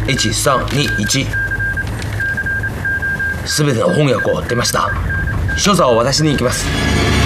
1321。全ての翻訳を出ました。所作を渡しに行きます。